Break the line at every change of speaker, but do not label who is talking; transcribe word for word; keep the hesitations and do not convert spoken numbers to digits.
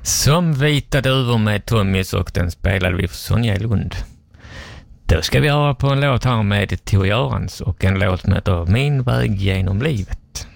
Som Vita duvor med Tommys, och den spelade vi för Sonja Lund. Då ska vi höra på en låt här med Tor Görans och en låt som heter Min väg genom livet.